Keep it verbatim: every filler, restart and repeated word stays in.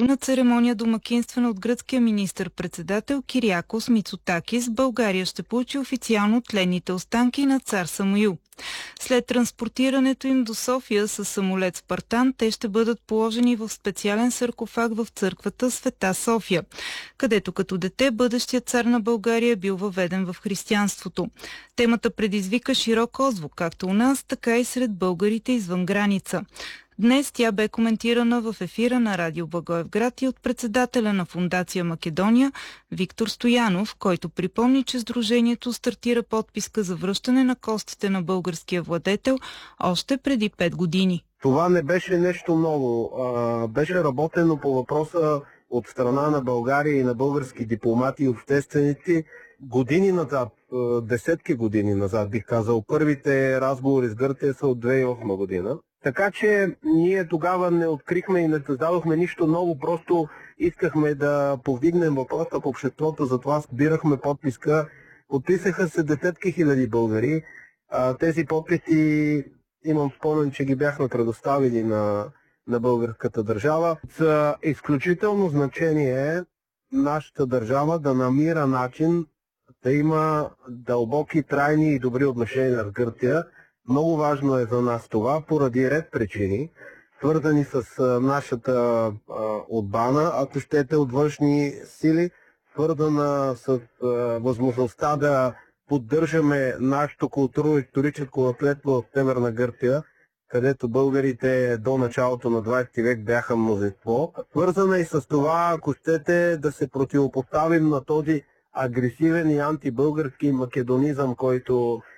като на церемония домакинствана от гръцкия министър-председател Кириакос Мицотакис, България ще получи официално тленните останки на цар Самуил. След транспортирането им до София с самолет Спартан, те ще бъдат положени в специален саркофаг в църквата Света София, където като дете бъдещият цар на България е бил въведен в християнството. Темата предизвика широк отзвук, както у нас, така и сред българите извън граница. Днес тя бе коментирана в ефира на Радио Благоевград и от председателя на Фондация Македония Виктор Стоянов, който припомни, че сдружението стартира подписка за връщане на костите на българския владетел още преди пет години. Това не беше нещо ново. А, беше работено по въпроса от страна на България и на български дипломати и общественици години назад, десетки години назад, бих казал. Първите разговори с Гърция са от две хиляди и осма година. Така че ние тогава не открихме и не създадохме нищо ново, просто искахме да повдигнем въпроса в обществото, затова събирахме подписка. Подписаха се десетки хиляди българи. Тези подписи, имам спомен, че ги бяхме предоставили на, на българската държава. С изключително значение нашата държава да намира начин да има дълбоки, трайни и добри отношения с Гърция. Много важно е за нас това, поради ред причини, свързани с нашата а, отбрана, ако щете от външни сили, свързана с а, възможността да поддържаме нашето културно-историческо наследство в Северна Гърция, където българите до началото на двадесети век бяха мнозинство. Свързана и с това, ако щете, да се противопоставим на този агресивен и антибългарски македонизъм, който